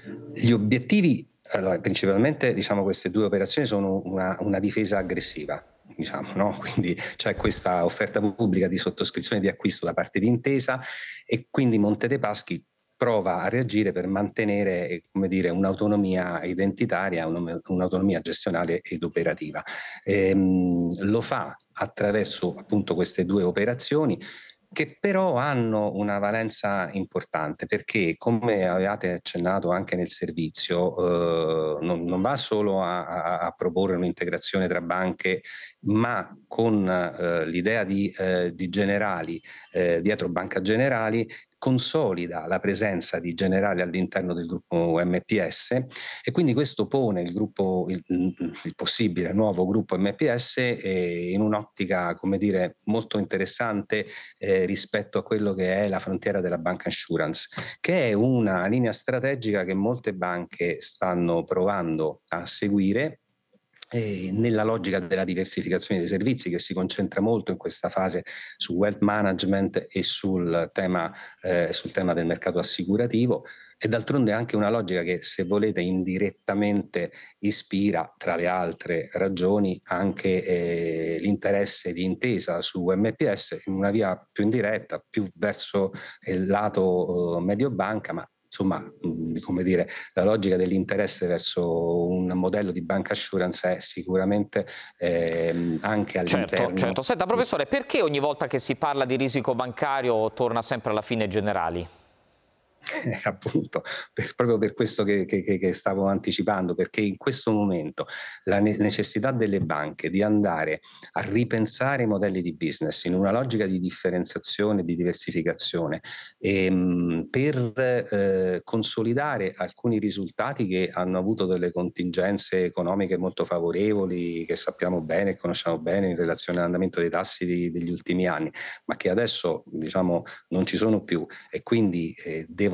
Gli obiettivi, allora, principalmente diciamo queste due operazioni sono una difesa aggressiva, diciamo, no? Quindi c'è questa offerta pubblica di sottoscrizione di acquisto da parte di Intesa e quindi Monte dei Paschi prova a reagire per mantenere, come dire, un'autonomia identitaria, un'autonomia gestionale ed operativa. Lo fa attraverso appunto queste due operazioni che però hanno una valenza importante perché, come avevate accennato anche nel servizio, non va solo a proporre un'integrazione tra banche, ma con l'idea di Generali, dietro Banca Generali, consolida la presenza di Generali all'interno del gruppo MPS e quindi questo pone il possibile nuovo gruppo MPS in un'ottica, come dire, molto interessante rispetto a quello che è la frontiera della bank insurance, che è una linea strategica che molte banche stanno provando a seguire nella logica della diversificazione dei servizi, che si concentra molto in questa fase su wealth management e sul tema del mercato assicurativo, e d'altronde anche una logica che, se volete, indirettamente ispira, tra le altre ragioni, anche l'interesse di Intesa su MPS in una via più indiretta, più verso il lato Mediobanca, ma insomma, come dire, la logica dell'interesse verso un modello di bank assurance è sicuramente anche all'interno. Certo. Senta, professore, perché ogni volta che si parla di risico bancario torna sempre alla fine Generali? Appunto, proprio per questo che stavo anticipando, perché in questo momento la necessità delle banche di andare a ripensare i modelli di business in una logica di differenziazione, di diversificazione, per consolidare alcuni risultati che hanno avuto delle contingenze economiche molto favorevoli, che sappiamo bene e conosciamo bene in relazione all'andamento dei tassi degli ultimi anni, ma che adesso, diciamo, non ci sono più e quindi devono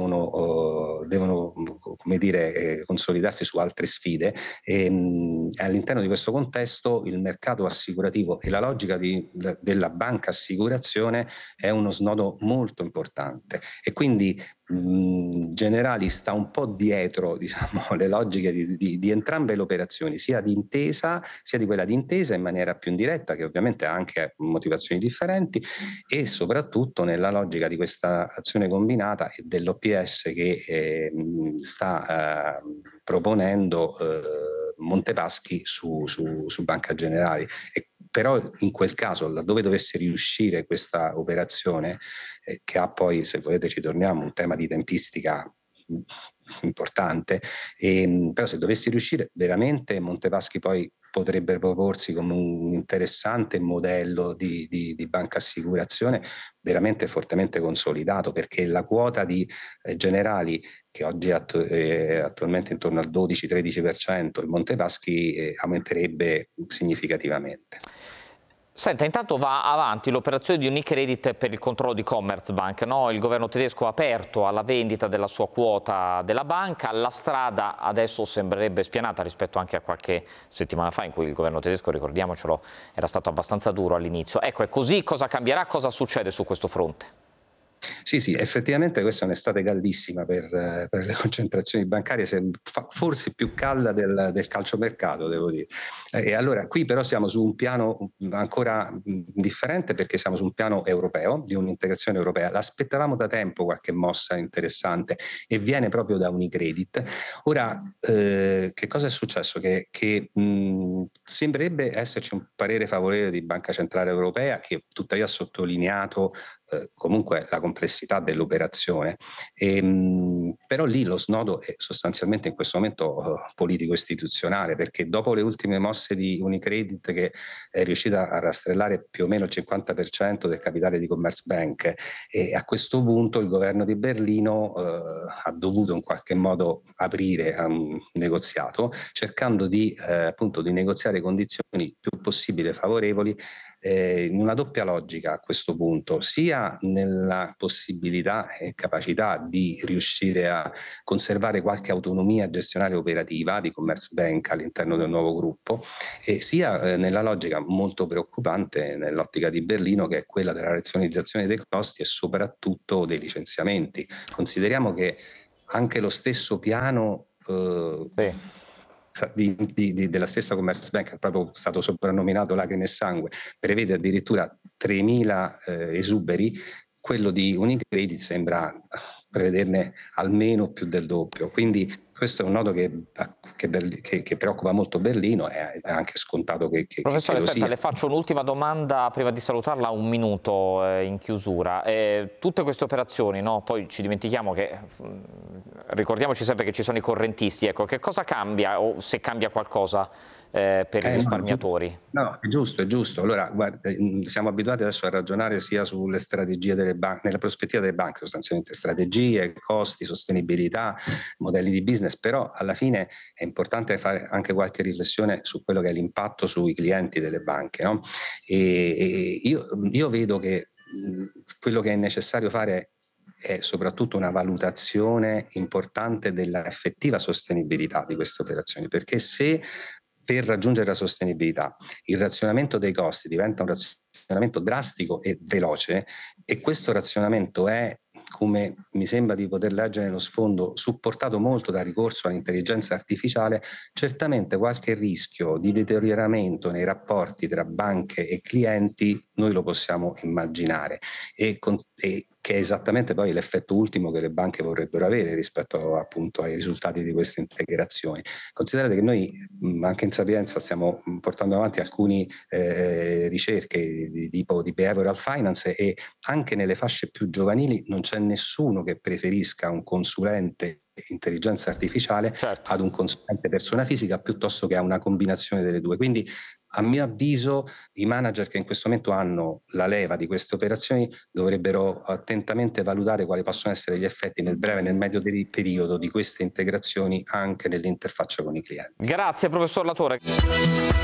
come dire, consolidarsi su altre sfide. All'interno di questo contesto il mercato assicurativo e la logica della banca assicurazione è uno snodo molto importante e quindi Generali sta un po' dietro, diciamo, le logiche di entrambe le operazioni, sia di Intesa, sia di quella di Intesa in maniera più indiretta, che ovviamente ha anche motivazioni differenti, e soprattutto nella logica di questa azione combinata e dell'OPS che sta proponendo Montepaschi su Banca Generali. Però in quel caso, laddove dovesse riuscire questa operazione, che ha poi, se volete ci torniamo, un tema di tempistica importante, però se dovessi riuscire veramente, Montepaschi poi potrebbe proporsi come un interessante modello di banca assicurazione veramente fortemente consolidato, perché la quota di Generali, che oggi è attualmente intorno al 12-13%, il Montepaschi aumenterebbe significativamente. Senta, intanto va avanti l'operazione di Unicredit per il controllo di Commerzbank, no? Il governo tedesco ha aperto alla vendita della sua quota della banca, la strada adesso sembrerebbe spianata rispetto anche a qualche settimana fa in cui il governo tedesco, ricordiamocelo, era stato abbastanza duro all'inizio. Ecco, è così, cosa cambierà, cosa succede su questo fronte? Sì, effettivamente questa è un'estate caldissima per le concentrazioni bancarie, forse più calda del calciomercato, devo dire. E allora qui però siamo su un piano ancora differente, perché siamo su un piano europeo, di un'integrazione europea. L'aspettavamo da tempo qualche mossa interessante e viene proprio da Unicredit. Ora, che cosa è successo? Che sembrerebbe esserci un parere favorevole di Banca Centrale Europea, che tuttavia ha sottolineato comunque la complessità dell'operazione, però lì lo snodo è sostanzialmente in questo momento politico-istituzionale, perché dopo le ultime mosse di Unicredit, che è riuscita a rastrellare più o meno il 50% del capitale di Commerzbank, e a questo punto il governo di Berlino ha dovuto in qualche modo aprire a un negoziato, cercando appunto di negoziare condizioni più possibile favorevoli, in una doppia logica a questo punto, sia nella possibilità e capacità di riuscire a conservare qualche autonomia gestionale operativa di Commerzbank all'interno del nuovo gruppo, e sia nella logica molto preoccupante nell'ottica di Berlino, che è quella della razionalizzazione dei costi e soprattutto dei licenziamenti. Consideriamo che anche lo stesso piano della stessa Commerzbank, è proprio stato soprannominato Lacrime e Sangue, prevede addirittura 3.000 esuberi. Quello di Unicredit sembra prevederne almeno più del doppio, quindi questo è un nodo che preoccupa molto Berlino, è anche scontato che Professore, lo senta, sia. le faccio un'ultima domanda prima di salutarla, un minuto in chiusura. Tutte queste operazioni, no? Poi ci dimentichiamo che, ricordiamoci sempre che ci sono i correntisti, ecco, che cosa cambia o se cambia qualcosa per i risparmiatori? No, è giusto. Allora, guarda, siamo abituati adesso a ragionare sia sulle strategie delle banche, nella prospettiva delle banche, sostanzialmente strategie, costi, sostenibilità, modelli di business, però alla fine è importante fare anche qualche riflessione su quello che è l'impatto sui clienti delle banche, no? E io vedo che quello che è necessario fare è soprattutto una valutazione importante della effettiva sostenibilità di queste operazioni, perché se per raggiungere la sostenibilità il razionamento dei costi diventa un razionamento drastico e veloce, e questo razionamento è, come mi sembra di poter leggere nello sfondo, supportato molto dal ricorso all'intelligenza artificiale, certamente qualche rischio di deterioramento nei rapporti tra banche e clienti noi lo possiamo immaginare, e che è esattamente poi l'effetto ultimo che le banche vorrebbero avere rispetto appunto ai risultati di queste integrazioni. Considerate che noi anche in Sapienza stiamo portando avanti alcune ricerche di tipo di behavioral finance, e anche nelle fasce più giovanili non c'è nessuno che preferisca un consulente intelligenza artificiale ad un consulente persona fisica, piuttosto che a una combinazione delle due. Quindi a mio avviso i manager che in questo momento hanno la leva di queste operazioni dovrebbero attentamente valutare quali possono essere gli effetti nel breve e nel medio periodo di queste integrazioni anche nell'interfaccia con i clienti. Grazie professor Latore.